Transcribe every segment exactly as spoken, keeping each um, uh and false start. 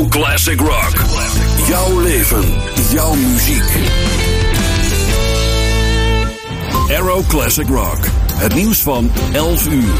Classic Rock. Jouw leven, jouw muziek. Aero Classic Rock. Het nieuws van elf uur.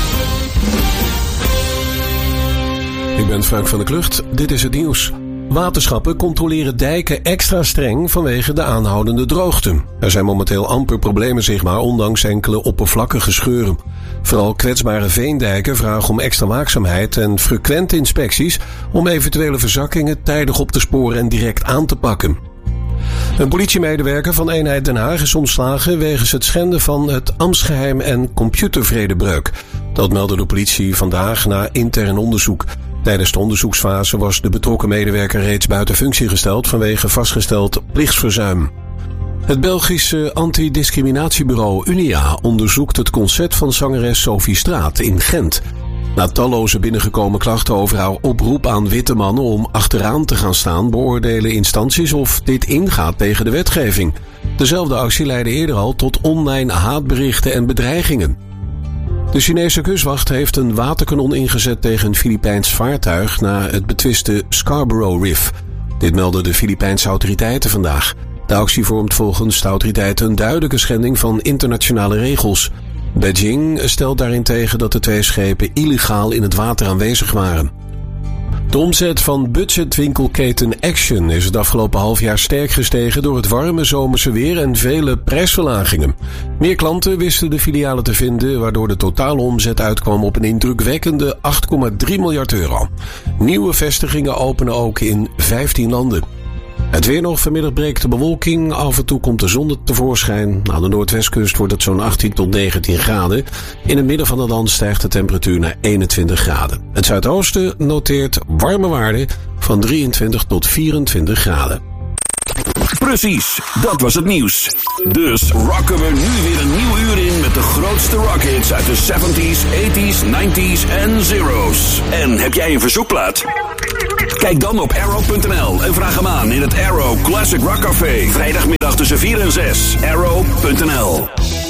Ik ben Frank van der Klucht. Dit is het nieuws. Waterschappen controleren dijken extra streng vanwege de aanhoudende droogte. Er zijn momenteel amper problemen zichtbaar, ondanks enkele oppervlakkige scheuren. Vooral kwetsbare veendijken vragen om extra waakzaamheid en frequente inspecties om eventuele verzakkingen tijdig op te sporen en direct aan te pakken. Een politiemedewerker van eenheid Den Haag is ontslagen wegens het schenden van het ambtsgeheim en computervredebreuk. Dat meldde de politie vandaag na intern onderzoek. Tijdens de onderzoeksfase was de betrokken medewerker reeds buiten functie gesteld vanwege vastgesteld plichtsverzuim. Het Belgische antidiscriminatiebureau Unia onderzoekt het concert van zangeres Sophie Straat in Gent. Na talloze binnengekomen klachten over haar oproep aan witte mannen om achteraan te gaan staan, beoordelen instanties of dit ingaat tegen de wetgeving. Dezelfde actie leidde eerder al tot online haatberichten en bedreigingen. De Chinese kustwacht heeft een waterkanon ingezet tegen een Filipijns vaartuig na het betwiste Scarborough Reef. Dit melden de Filipijnse autoriteiten vandaag. De actie vormt volgens de autoriteiten een duidelijke schending van internationale regels. Beijing stelt daarentegen dat de twee schepen illegaal in het water aanwezig waren. De omzet van budgetwinkelketen Action is het afgelopen half jaar sterk gestegen door het warme zomerse weer en vele prijsverlagingen. Meer klanten wisten de filialen te vinden, waardoor de totale omzet uitkwam op een indrukwekkende acht komma drie miljard euro. Nieuwe vestigingen openen ook in vijftien landen. Het weer nog, vanmiddag breekt de bewolking, af en toe komt de zon tevoorschijn. Aan de noordwestkust wordt het zo'n achttien tot negentien graden. In het midden van het land stijgt de temperatuur naar eenentwintig graden. Het zuidoosten noteert warme waarden van drieëntwintig tot vierentwintig graden. Precies, dat was het nieuws. Dus rocken we nu weer een nieuw uur in met de grootste rockhits uit de zeventies, tachtiger, negentiger en zero's. En heb jij een verzoekplaat? Kijk dan op arrow punt n l en vraag hem aan in het Arrow Classic Rock Café. Vrijdagmiddag tussen vier en zes. arrow punt n l